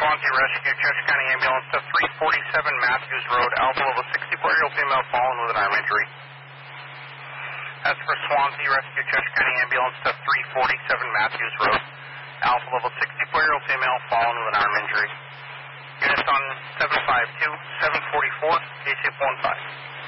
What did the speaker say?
Swansea Rescue, Church County Ambulance to 347 Matthews Road, Alpha Level 64-year-old female fallen with an arm injury. That's for Swansea Rescue, Church County Ambulance to 347 Matthews Road, Alpha Level 64-year-old female fallen with an arm injury. Units on 752, 744, ASIP 15.